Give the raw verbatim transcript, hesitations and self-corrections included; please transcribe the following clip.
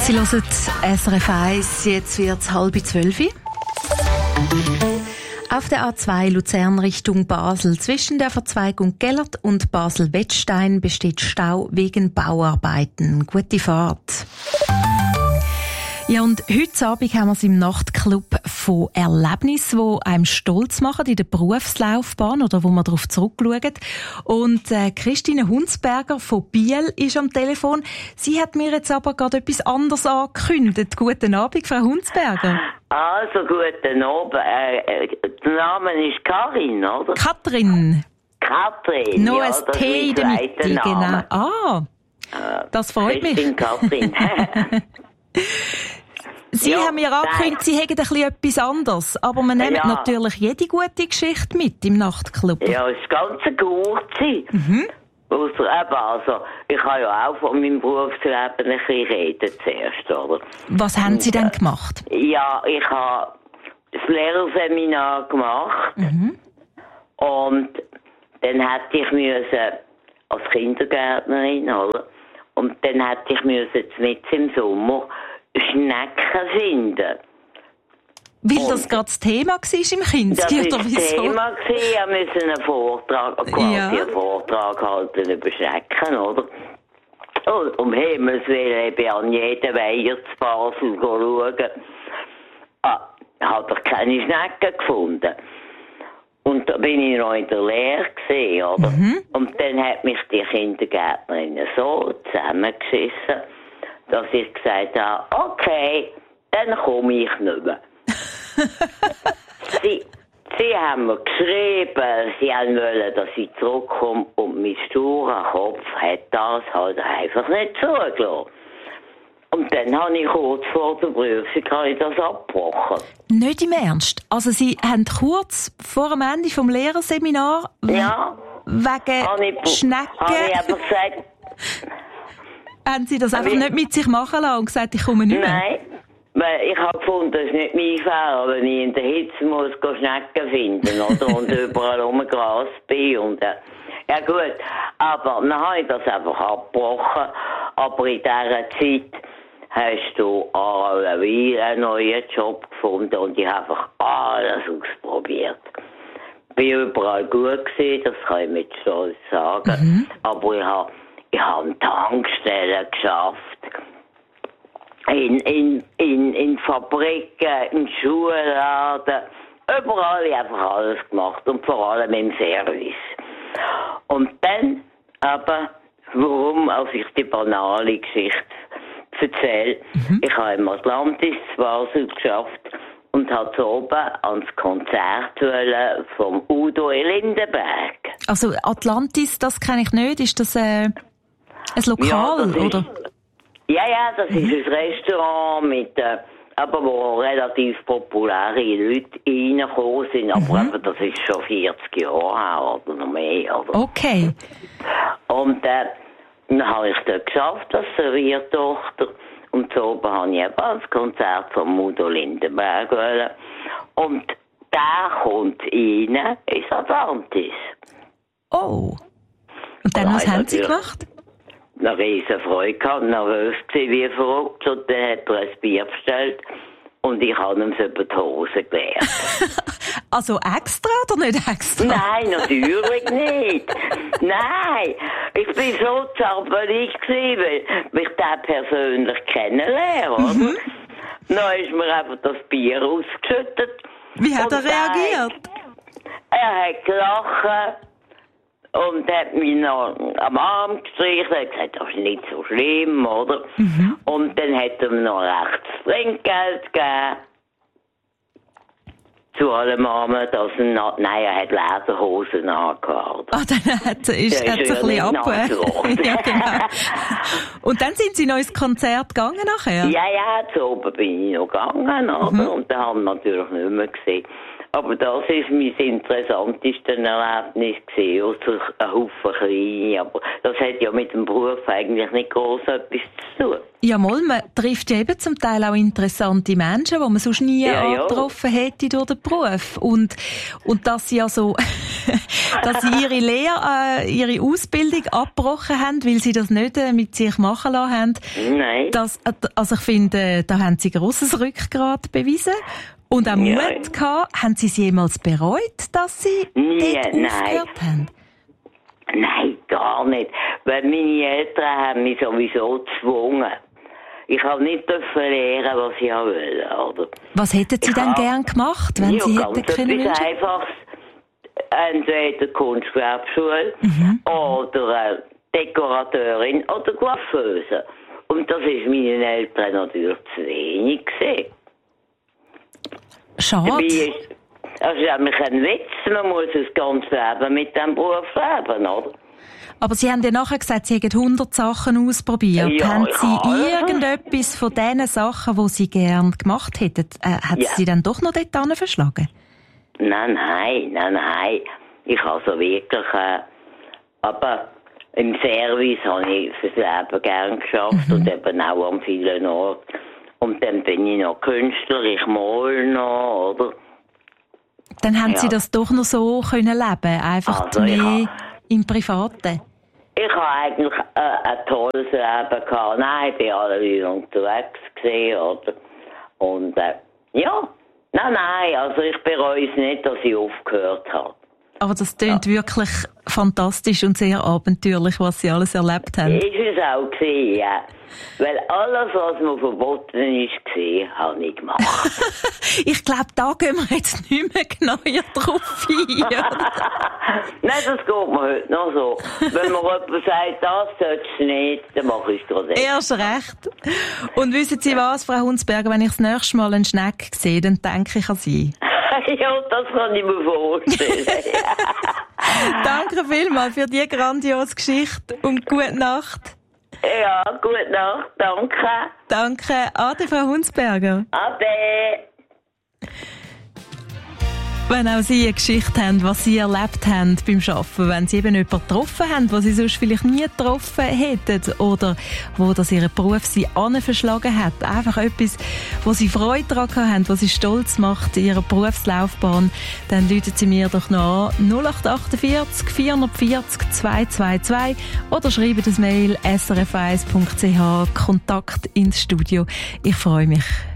Sie hören S R F eins, jetzt wird es halb zwölf. Auf der A zwei Luzern Richtung Basel zwischen der Verzweigung Gellert und Basel-Wettstein besteht Stau wegen Bauarbeiten. Gute Fahrt. Ja, und heute Abend haben wir es im Nachtclub von Erlebnissen, die einem stolz machen in der Berufslaufbahn oder wo man darauf zurückschaut. Und äh, Christine Hunsberger von Biel ist am Telefon. Sie hat mir jetzt aber gerade etwas anderes angekündigt. Guten Abend, Frau Hunsberger. Also, guten Abend. Äh, der Name ist Karin, oder? Katrin. Katrin, Noch ja, ein T in der Mitte, genau. Ah, das freut mich. Katrin. Sie ja, haben mir angekündigt, Sie hätten ein bisschen etwas anderes. Aber wir nehmen ja. natürlich jede gute Geschichte mit im Nachtclub. Ja, das ganze Kurze. Mhm. Also, eben, also, ich habe ja auch von meinem Berufsleben ein bisschen reden zuerst, oder? Was haben Sie denn gemacht? Ja, ich habe das Lehrerseminar gemacht. Mhm. Und dann hätte ich müssen, als Kindergärtnerin, oder? Und dann hätte ich müssen mit im Sommer Schnecken finden. Weil und das gerade das Thema war im Kinski, oder wieso? Das war das Thema. Wir müssen einen Vortrag, quasi Ja. einen Vortrag halten über Schnecken, oder? Und um Himmels Willen, ich bin an jeden Weiher zu Basel schauen. Ah, habe ich keine Schnecken gefunden. Und da bin ich noch in der Lehre gesehen, oder? Mhm. Und dann hat mich die Kindergärtnerin so zusammengeschissen, dass ich gesagt habe, okay, dann komme ich nicht mehr. sie, sie haben mir geschrieben, sie haben wollen, dass ich zurückkomme und mein sturer Kopf hat das halt einfach nicht zugelassen. Und dann habe ich kurz vor der Prüfung habe ich das abgebrochen. Nicht im Ernst? Also Sie haben kurz vor dem Ende vom Lehrerseminar Ja. wegen Habe ich, Schnecken... habe ich einfach gesagt... Haben Sie das einfach ich, nicht mit sich machen lassen und gesagt, ich komme nicht mehr? Nein, weil ich habe gefunden, das ist nicht mein Fehler, wenn ich in der Hitze muss Schnecken finden, oder? Und überall um Gras bin und... Äh, ja gut, aber dann habe ich das einfach abgebrochen. Aber in dieser Zeit hast du alle einen neuen Job gefunden und ich habe einfach alles ausprobiert. Ich bin überall gut gewesen, das kann ich mit Stolz sagen. Mhm. Aber ich habe, ich habe Tankstellen geschafft. In, in, in, in Fabriken, in Schulladen. Überall habe ich einfach alles gemacht und vor allem im Service. Und dann aber, warum, als ich die banale Geschichte erzähle, mhm. ich habe im Atlantis zu Basel geschafft und habe oben ans Konzert wollen vom Udo Lindenberg. Also Atlantis, das kenne ich nicht. Ist das äh, ein Lokal, ja, das oder? Ist, ja, ja, das mhm. ist ein Restaurant mit... Äh, aber wo relativ populäre Leute reingekommen sind. Aber mhm. das ist schon vierzig Jahre her oder noch mehr. Oder? Okay. Und äh, dann habe ich dort geschafft, als Serviertochter. Und so oben habe ich eben das Konzert von Udo Lindenberg wollen. Und der kommt rein ins Atlantis. Oh. Und dann, was haben Sie gemacht? Eine riesen Freude gehabt, nervös gewesen, wie verrückt. Und dann hat er ein Bier bestellt und ich habe ihm so über die Hose geleert. Also extra oder nicht extra? Nein, natürlich nicht. Nein, ich bin so zappelig gewesen, weil ich den persönlich kennenlerne, oder? Mhm. Dann ist mir einfach das Bier ausgeschüttet. Wie hat er reagiert? Er hat gelacht. Und hat mich noch am Arm gestrichen, hat gesagt, das ist nicht so schlimm, oder? Mhm. Und dann hat er mir noch recht Trinkgeld gegeben. Zu allem Armen, dass er noch, nein, er hat Lederhosen angehabt. Ah, dann hat, ist, hat es ein bisschen ab. Ja, genau. Und dann sind Sie noch ins Konzert gegangen nachher? Ja, ja, zu oben bin ich noch gegangen, oder? Mhm. Und dann haben wir natürlich nicht mehr gesehen. Aber das ist mein interessantestes Erlebnis gewesen, außer ein Haufen Kleine. Aber das hat ja mit dem Beruf eigentlich nicht gross etwas zu tun. Ja, mal, man trifft ja eben zum Teil auch interessante Menschen, die man sonst nie ja, ja. angetroffen hätte durch den Beruf. Und, und dass sie ja so, dass sie ihre Lehre, äh, ihre Ausbildung abgebrochen haben, weil sie das nicht äh, mit sich machen lassen haben. Nein. Das, also ich finde, da haben sie grosses Rückgrat bewiesen. Und auch ja. Mut gehabt. Haben Sie es jemals bereut, dass Sie Nie, dort nein. aufgehört haben? Nein, gar nicht. Weil meine Eltern haben mich sowieso gezwungen. Ich habe nicht lernen, was ich wollte. Oder? Was hätten Sie ich denn gern gemacht, wenn ja, Sie ganz hätten können etwas wünschen? Einfaches. Entweder Kunstgewerbeschule Mhm. oder Dekorateurin oder Coiffeuse. Und das ist meinen Eltern natürlich zu wenig gewesen. Schade. Dabei ist, also ist nämlich ein Witz, man muss das ganze Leben mit diesem Beruf leben, oder? Aber Sie haben ja nachher gesagt, Sie hätten hundert Sachen ausprobiert. Ja, haben Sie ja. irgendetwas von diesen Sachen, die Sie gern gemacht hätten, äh, hat Ja. Sie dann doch noch dort hin verschlagen? Nein, nein, nein, nein. Ich habe so wirklich, äh, aber im Service habe ich fürs Leben gern geschafft Mhm. und eben auch an vielen Orten. Und dann bin ich noch Künstler, ich male noch, oder? Dann haben Ja. Sie das doch noch so können leben, einfach Also, ich mehr ha- im Privaten. Ich habe eigentlich äh, ein tolles Leben gehabt. Nein, ich bin alle Leute unterwegs gewesen, oder? Und, äh, ja. Nein, nein, also ich bereue es nicht, dass ich aufgehört habe. Aber das klingt wirklich fantastisch und sehr abenteuerlich, was Sie alles erlebt haben. Ist es auch gewesen, ja. Weil alles, was mir verboten ist, gewesen, habe ich gemacht. Ich glaube, da gehen wir jetzt nicht mehr genauer drauf ein. Nein, das geht mir heute noch so. Wenn mir jemand sagt, das sollst du nicht, dann mache ich es trotzdem. Erst recht. Und wissen Sie was, Frau Hunsberger, wenn ich das nächste Mal einen Schneck sehe, dann denke ich an Sie. Ja, das kann ich mir vorstellen. Danke vielmals für die grandiose Geschichte und gute Nacht. Ja, gute Nacht, danke. Danke. Ade, Frau Hunsberger. Ade. Wenn auch Sie eine Geschichte haben, was Sie erlebt haben beim Arbeiten, wenn Sie eben jemanden getroffen haben, den Sie sonst vielleicht nie getroffen hätten oder wo das Ihr Beruf Sie verschlagen hat, einfach etwas, wo Sie Freude daran haben, was Sie stolz macht in Ihrer Berufslaufbahn, dann rufen Sie mir doch noch an null acht achtundvierzig vierhundertvierzig zweihundertzweiundzwanzig oder schreiben das Mail s r f eins punkt c h Kontakt ins Studio. Ich freue mich.